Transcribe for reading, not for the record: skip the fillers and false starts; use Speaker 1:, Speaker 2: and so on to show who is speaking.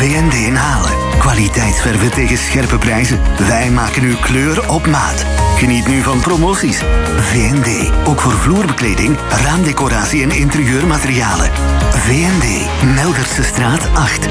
Speaker 1: V&D in Halen. Kwaliteitsverven tegen scherpe prijzen. Wij maken uw kleur op maat. Geniet nu van promoties. V&D, ook voor vloerbekleding, raamdecoratie en interieurmaterialen. V&D, Melderse straat 8.